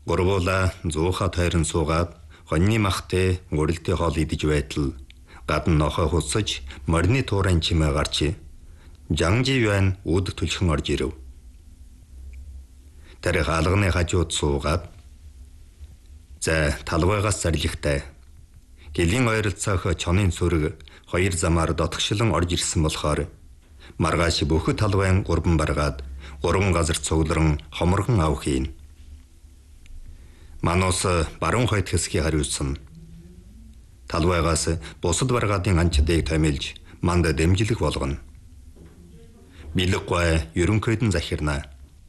Гурвуулаа зууха тойрон суугаад хоньны махтай гурилтын хоол идэж байтал гадна нохой хусаж морины туурайн чимээ гарч Жанжи юан үүд түлхэн орж ирэв. Тэр хаалганы хажууд суугаад за талбайгаас зарлагтай гэлийн ойролцоох чонын сүрэг хоёр замаар дотгошлон орж ирсэн болохоор маргааш бүхэл талбайн гурван баргаад гурван газар цугларан хоморгон авах юм. Манус баруун хойд хэсгийг хариуцсан. Талбайгаас бусад баргаадын анчдыг томилж манд дэмжлэг болгоно. Билэггүй ерөнхийдэн захирна.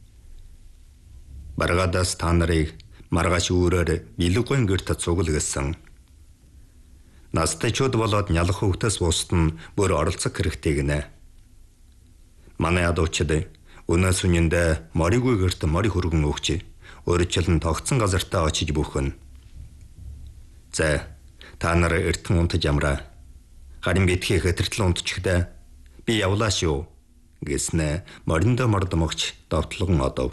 Баргаадаас та нарыг маргааш өөрөөр билэггүй гэрт цугласан. Настайчуд болоод нялх хөвгтөөс бусд нь бүр оролцох хэрэгтэй гинэ. Манай адуучид өнөөс үнэндээ моригүй гэрт мори хөргөн өгч өөрчлөн тогтсон газартаа очиж бүхэн. За та нар эртэн унтаж амраа. Харин битгий хэтэртэл унтчихдаа би явлаа шүү гэснэ мориндо мордомогч довтлогон одов.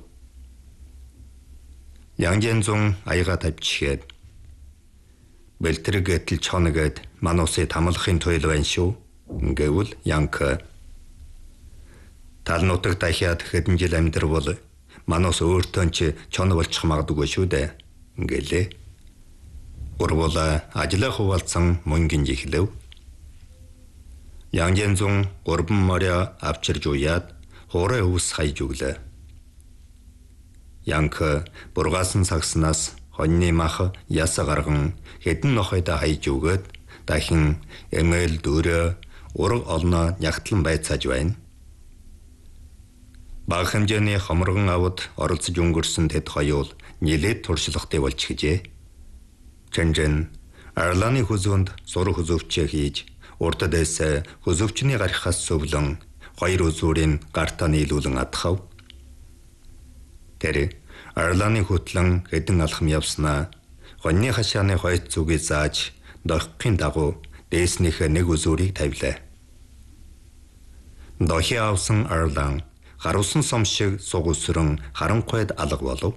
Янжэнзун аяга тавьчихээд бэлтрэг гэтэл чоногод мануусыг тамлахын туйл байна шүү гэвэл Янка тал нутаг дахиад хэдэн жил амьдрвал манус өөртөө ч чон болчих магадгүй шүү дээ гэлээ. Гурвуулаа ажлаа хуваалцсан мөнгөнд ихлэв. Янжэнзун гурван моря авчирж уяад хуурай өвс хайж өглөө. Янка бургаасан сагснаас хоньны мах яса гарган хэдэн нохойдоо хайж өгөөд дахин эмээл дөрөө ураг олноо нягтлан байцааж байна. Бага хэмжээний хоморгон авд оролцож өнгөрсөн тэд хоёул нилээд туршлагатай болчихжээ. Чэнжэн Арланы хүзүүнд сурах хүзөвчээ хийж урдадээс хүзөвчний гарахаас зөвлөн хоёр үзүүрийн гартаа нийлүүлэн адхав. Тэр Арланы хөтлөн хэдэн алхам явснаа хоньны хашааны хойд зүгийг зааж дохихын дагуу дээснийхээ нэг үзүүрийг тавилаа. Дохи авсан Арлан харуулсан сом шиг сугусран харанхуйд алга болов.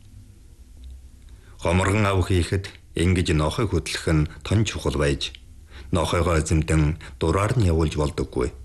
Хоморгон авах хийхэд ингэж нохой хөтлөх нь тон чухал байж нохойгоо эзэмдэн дураар нь явуулж болдоггүй.